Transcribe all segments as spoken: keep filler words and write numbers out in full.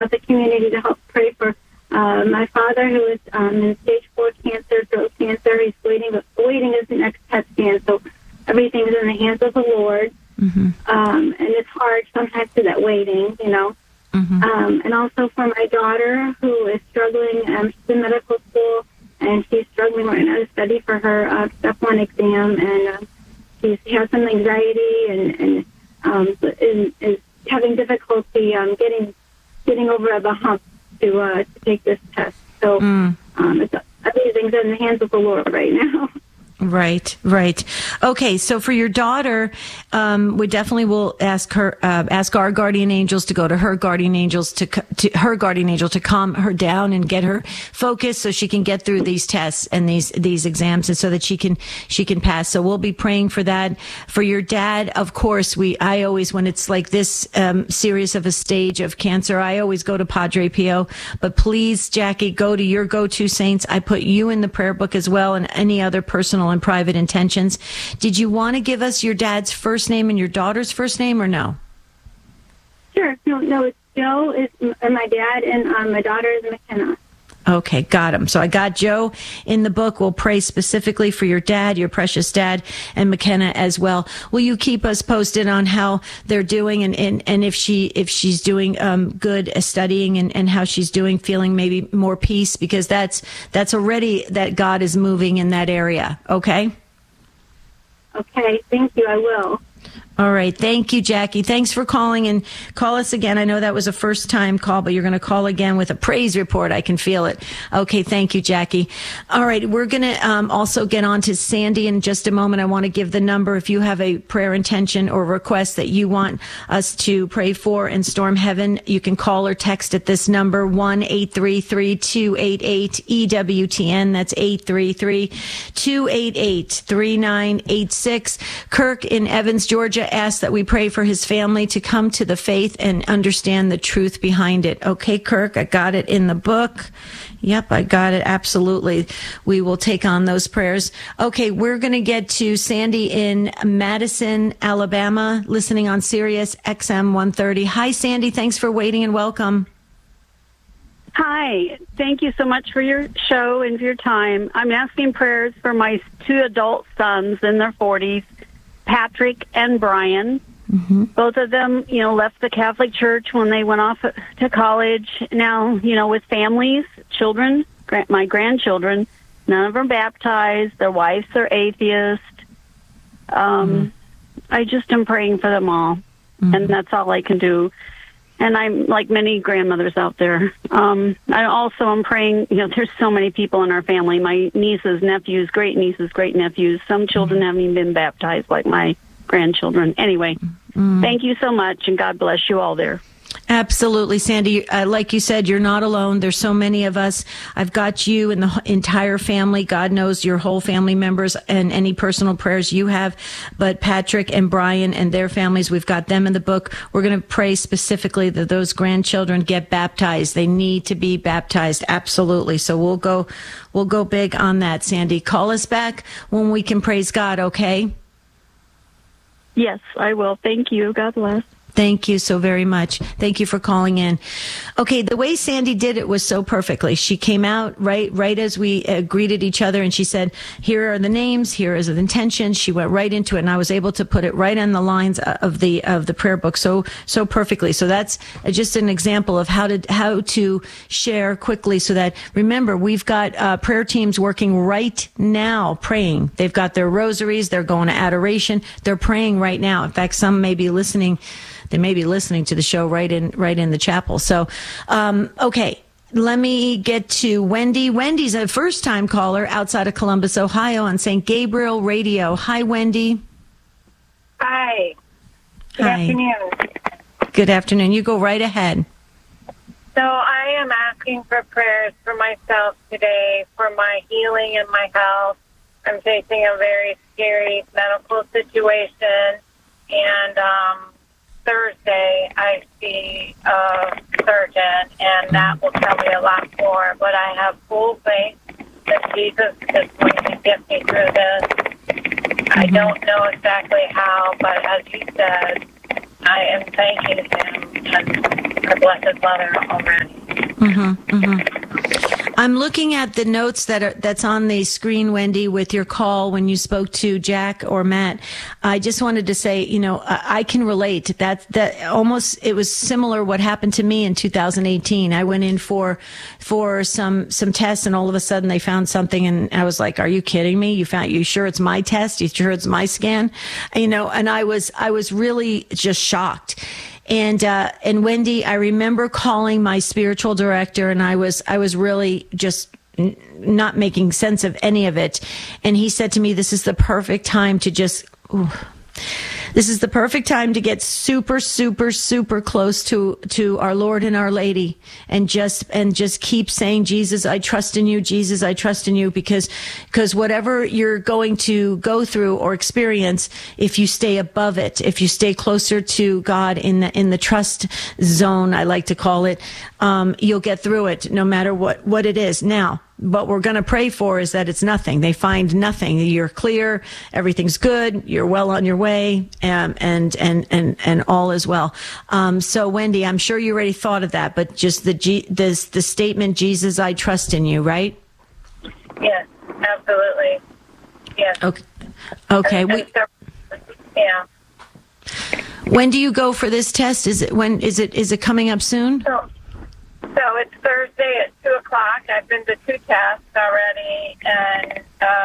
the community to help pray for uh, my father, who is um, in stage four cancer, throat cancer. He's waiting, waiting his next P E T scan, so everything's in the hands of the Lord. Mm-hmm. Um, and it's hard sometimes to that waiting, you know. Mm-hmm. Um, and also for my daughter, who is struggling. Um, she's in medical school, and she's struggling right now to study for her uh, step one exam, and uh, she's, she has some anxiety and, and um, is, is having difficulty um, getting getting over the hump to uh, to take this test. So mm. um, it's everything's in the hands of the Lord right now. Right, right. Okay, so for your daughter, um, we definitely will ask her, uh, ask our guardian angels to go to her guardian angels to, to her guardian angel to calm her down and get her focused so she can get through these tests and these these exams, and so that she can she can pass. So we'll be praying for that. For your dad, of course, we I always when it's like this um, serious of a stage of cancer, I always go to Padre Pio. But please, Jackie, go to your go-to saints. I put you in the prayer book as well, and any other personal and private intentions. Did you want to give us your dad's first name and your daughter's first name, or no? Sure. No, no. It's Joe is my dad, and um, my daughter is McKenna. Okay, got him. So I got Joe in the book. We'll pray specifically for your dad, your precious dad, and McKenna as well. Will you keep us posted on how they're doing, and, and, and if she if she's doing um, good studying, and, and how she's doing, feeling maybe more peace, because that's that's already that God is moving in that area. Okay? Okay, thank you. I will. All right. Thank you, Jackie. Thanks for calling, and call us again. I know that was a first time call, but you're going to call again with a praise report. I can feel it. Okay. Thank you, Jackie. All right. We're going to um, also get on to Sandy in just a moment. I want to give the number if you have a prayer intention or request that you want us to pray for in Storm Heaven. You can call or text at this number, one eight three three, two eight eight, E W T N. That's eight three three, two eight eight, three nine eight six. Kirk in Evans, Georgia, asked that we pray for his family to come to the faith and understand the truth behind it. Okay, Kirk, I got it in the book. Yep, I got it. Absolutely. We will take on those prayers. Okay, we're going to get to Sandy in Madison, Alabama, listening on Sirius X M one thirty. Hi, Sandy. Thanks for waiting, and welcome. Hi. Thank you so much for your show and for your time. I'm asking prayers for my two adult sons in their forties, Patrick and Brian. Mm-hmm. Both of them, you know, left the Catholic Church when they went off to college. Now, you know, with families, children, my grandchildren, none of them baptized. Their wives are atheists. Um, mm-hmm. I just am praying for them all, mm-hmm. and that's all I can do. And I'm like many grandmothers out there. Um, I also am praying, you know, there's so many people in our family, my nieces, nephews, great nieces, great nephews. Some children mm-hmm. haven't even been baptized like my grandchildren. Anyway, mm-hmm. thank you so much, and God bless you all there. Absolutely, Sandy. Uh, like you said, you're not alone. There's so many of us. I've got you and the entire family. God knows your whole family members and any personal prayers you have. But Patrick and Brian and their families, we've got them in the book. We're going to pray specifically that those grandchildren get baptized. They need to be baptized. Absolutely. So we'll go, we'll go big on that, Sandy. Call us back when we can praise God, okay? Yes, I will. Thank you. God bless. Thank you so very much. Thank you for calling in. Okay, the way Sandy did it was so perfectly. She came out right right as we uh, greeted each other, and she said, here are the names, here is the intentions. She went right into it, and I was able to put it right on the lines of the of the prayer book so so perfectly. So that's just an example of how to how to share quickly, so that, remember, we've got uh, prayer teams working right now praying. They've got their rosaries, they're going to adoration, they're praying right now. In fact, some may be listening They may be listening to the show right in right in the chapel. So, um, okay, let me get to Wendy. Wendy's a first-time caller outside of Columbus, Ohio, on Saint Gabriel Radio. Hi, Wendy. Hi. Good Hi. afternoon. Good afternoon. You go right ahead. So I am asking for prayers for myself today, for my healing and my health. I'm facing a very scary medical situation, and um, Thursday I see a surgeon, and that will tell me a lot more. But I have full faith that Jesus is going to get me through this. Mm-hmm. I don't know exactly how, but as you said, I am thanking him and our Blessed Mother already. Mm-hmm, mm-hmm. I'm looking at the notes that are that's on the screen, Wendy, with your call when you spoke to Jack or Matt. I just wanted to say, you know, I, I can relate. That that almost it was similar what happened to me in two thousand eighteen. I went in for for some some tests, and all of a sudden they found something, and I was like, "Are you kidding me? You found? You sure it's my test? You sure it's my scan?" You know, and I was I was really just shocked. And, uh, and Wendy, I remember calling my spiritual director, and I was, I was really just n- not making sense of any of it. And he said to me, this is the perfect time to just, ooh, this is the perfect time to get super, super, super close to, to our Lord and our Lady, and just, and just keep saying, Jesus, I trust in you. Jesus, I trust in you, because, because whatever you're going to go through or experience, if you stay above it, if you stay closer to God in the, in the trust zone, I like to call it, um, you'll get through it no matter what, what it is. Now, what we're going to pray for is that it's nothing. They find nothing. You're clear. Everything's good. You're well on your way, um, and and and and all is well. Um, so, Wendy, I'm sure you already thought of that, but just the G, this the statement, Jesus, I trust in you, right? Yes, absolutely. Yes. Okay. Okay. And, we, and so, yeah. When do you go for this test? Is it when? Is it is it coming up soon? So, so it's Thursday at two o'clock. I've been to two tests already, and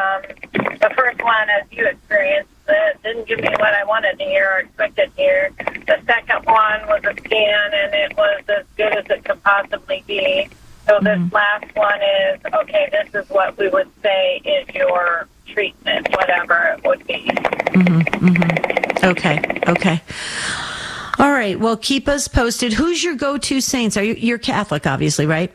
um, the first one, as you experienced, it didn't give me what I wanted to hear or expected to hear. The second one was a scan, and it was as good as it could possibly be. So this mm-hmm. last one is, okay, this is what we would say is your treatment, whatever it would be. Mm-hmm, mm-hmm. Okay, okay. All right, well, keep us posted. Who's your go-to saints? Are you, you're Catholic, obviously, right?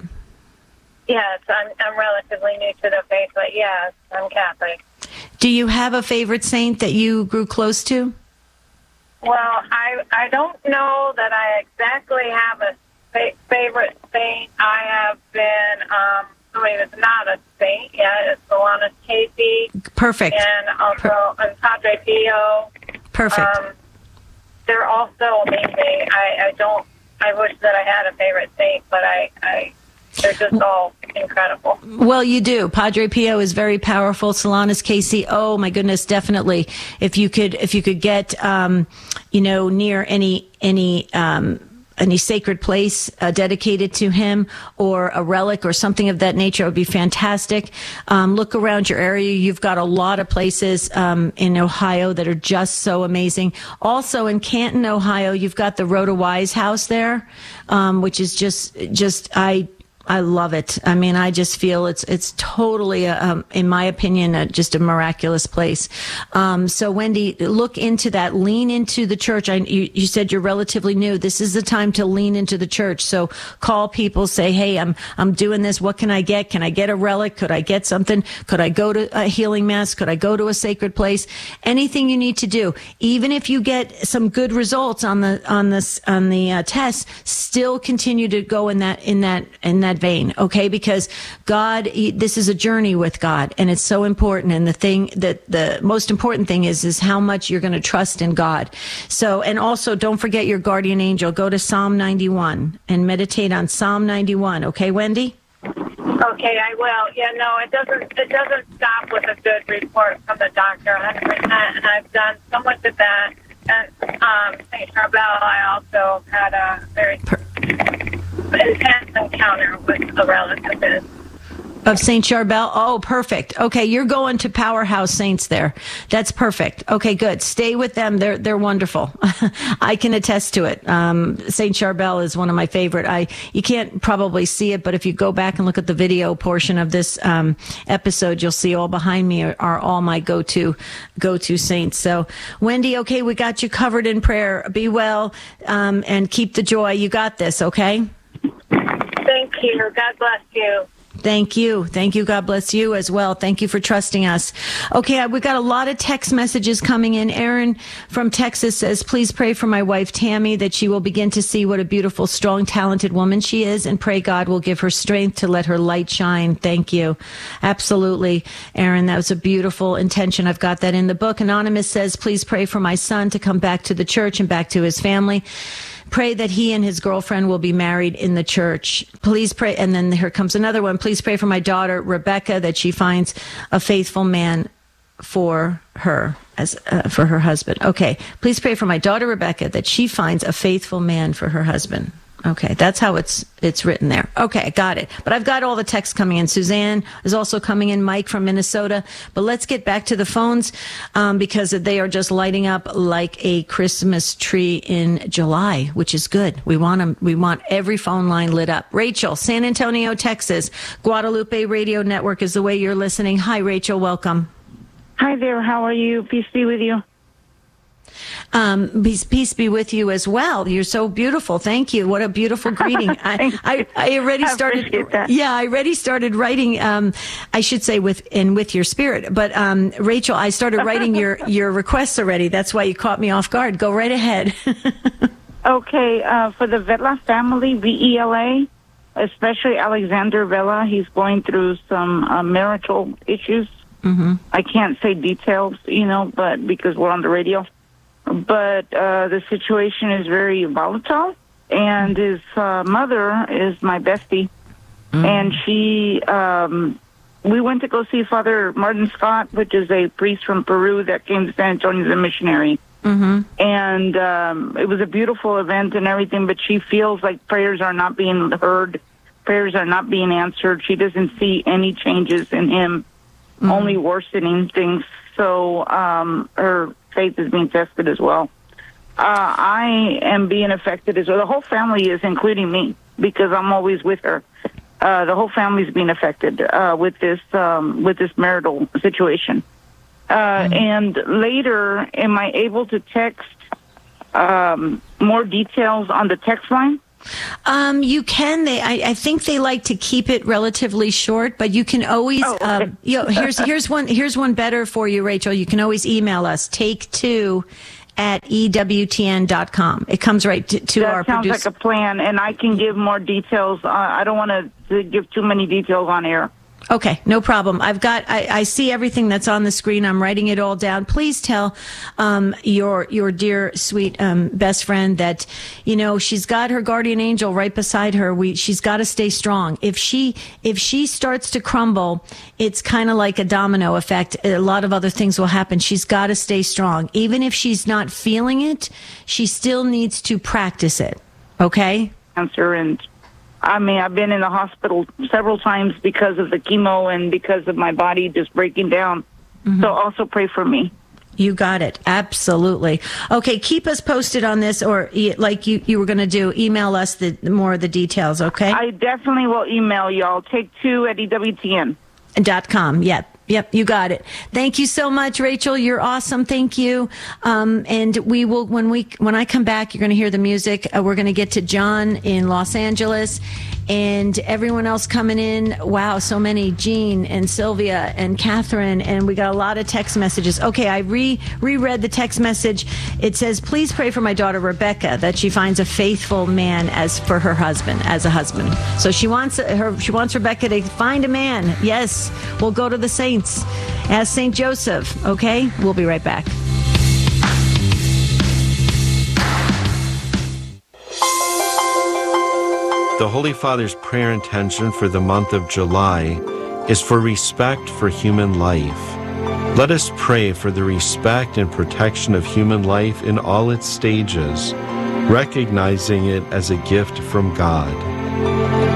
Yes, I'm, I'm relatively new to the faith, but yes, I'm Catholic. Do you have a favorite saint that you grew close to? Well, I I don't know that I exactly have a fa- favorite saint. I have been, um, somebody that's not a saint yet. It's Solanus Casey. Perfect. And also per- and Padre Pio. Perfect. Um, they're all so amazing. I, I don't, I wish that I had a favorite saint, but I, I they're just all incredible. Well, you do. Padre Pio is very powerful. Solanus Casey, oh my goodness, definitely. If you could, if you could get, um, you know, near any, any, um, any sacred place uh, dedicated to him, or a relic or something of that nature, it would be fantastic. Um, look around your area. You've got a lot of places um, in Ohio that are just so amazing. Also in Canton, Ohio, you've got the Rhoda Wise House there, um, which is just, just I. I love it. I mean, I just feel it's it's totally, a, um, in my opinion, a, just a miraculous place. Um, so, Wendy, look into that. Lean into the church. I, you, you said you're relatively new. This is the time to lean into the church. So, call people. Say, "Hey, I'm I'm doing this. What can I get? Can I get a relic? Could I get something? Could I go to a healing mass? Could I go to a sacred place? Anything you need to do. Even if you get some good results on the on this on the uh, test, still continue to go in that in that in that vein, okay? Because God, this is a journey with God, and it's so important. And the thing that the most important thing is, is how much you're going to trust in God. So, and also don't forget your guardian angel. Go to Psalm ninety-one and meditate on Psalm ninety-one. Okay, Wendy? Okay, I will. Yeah, no, it doesn't, it doesn't stop with a good report from the doctor, one hundred percent. And I've done so much of that. And um, Saint Charbel, I also had a very per- intense encounter with a relative of his. Of Saint Charbel? Oh, perfect. Okay, you're going to Powerhouse Saints there. That's perfect. Okay, good. Stay with them. They're they're wonderful. I can attest to it. Um, Saint Charbel is one of my favorite. I you can't probably see it, but if you go back and look at the video portion of this um, episode, you'll see all behind me are, are all my go-to go-to saints. So, Wendy, okay, we got you covered in prayer. Be well, um, and keep the joy. You got this, okay? Thank you. God bless you. Thank you. Thank you. God bless you as well. Thank you for trusting us. Okay, we got a lot of text messages coming in. Aaron from Texas says, please pray for my wife, Tammy, that she will begin to see what a beautiful, strong, talented woman she is, and pray God will give her strength to let her light shine. Thank you. Absolutely, Aaron. That was a beautiful intention. I've got that in the book. Anonymous says, please pray for my son to come back to the church and back to his family. pray that he and his girlfriend will be married in the church. Please pray. And then here comes another one. Please pray for my daughter, Rebecca, that she finds a faithful man for her as uh, for her husband. Okay. Please pray for my daughter, Rebecca, that she finds a faithful man for her husband. Okay, that's how it's it's written there. Okay, got it. But I've got all the texts coming in. Suzanne is also coming in, Mike from Minnesota. But let's get back to the phones um, because they are just lighting up like a Christmas tree in July, which is good. We want them. We want every phone line lit up. Rachel, San Antonio, Texas. Guadalupe Radio Network is the way you're listening. Hi, Rachel. Welcome. Hi there. How are you? Peace be with you. Um, peace, peace be with you as well. You're so beautiful. Thank you. What a beautiful greeting. I, I, I already started. I yeah, I already started writing. Um, I should say with and with your spirit. But um, Rachel, I started writing your your requests already. That's why you caught me off guard. Go right ahead. Okay, uh, for the Vela family, V E L A, especially Alexander Vela, he's going through some uh, marital issues. Mm-hmm. I can't say details, you know, but because we're on the radio. But uh, the situation is very volatile, and his uh, mother is my bestie, mm. and she, um, we went to go see Father Martin Scott, which is a priest from Peru that came to San Antonio as a missionary, mm-hmm. and um, it was a beautiful event and everything, but she feels like prayers are not being heard, prayers are not being answered. She doesn't see any changes in him, mm. only worsening things, so um, her faith is being tested as well. Uh, I am being affected as well. The whole family is, including me, because I'm always with her. Uh, the whole family is being affected uh, with this um, with this marital situation. Uh, mm-hmm. And later, am I able to text um, more details on the text line? Um, you can. They, I, I think they like to keep it relatively short, but you can always. Oh, okay. um, you know, here's here's one here's one better for you, Rachel. You can always email us. Take two at E W T N dot com. It comes right to, to that our sounds producer. like a plan, and I can give more details. Uh, I don't want to give too many details on air. Okay, no problem. I've got, I, I see everything that's on the screen. I'm writing it all down. Please tell um, your your dear, sweet um, best friend that, you know, she's got her guardian angel right beside her. We, she's got to stay strong. If she if she starts to crumble, it's kind of like a domino effect. A lot of other things will happen. She's got to stay strong. Even if she's not feeling it, she still needs to practice it. Okay? Answer and. I mean, I've been in the hospital several times because of the chemo and because of my body just breaking down. Mm-hmm. So also pray for me. You got it. Absolutely. Okay, keep us posted on this, or like you, you were going to do, email us the more of the details, okay? I definitely will email y'all. Take two at E W T N. Dot com, yep. Yep, you got it. Thank you so much, Rachel. You're awesome. Thank you. Um, and we will, when we, when I come back, you're going to hear the music. Uh, we're going to get to John in Los Angeles and everyone else coming in. Wow, so many. Jean and Sylvia and Catherine. And we got a lot of text messages. Okay, I re reread the text message. It says, please pray for my daughter, Rebecca, that she finds a faithful man as for her husband, as a husband. So she wants her, she wants Rebecca to find a man. Yes, we'll go to the saints. As Saint Joseph. Okay, we'll be right back. The Holy Father's prayer intention for the month of July is for respect for human life. Let us pray for the respect and protection of human life in all its stages, recognizing it as a gift from God.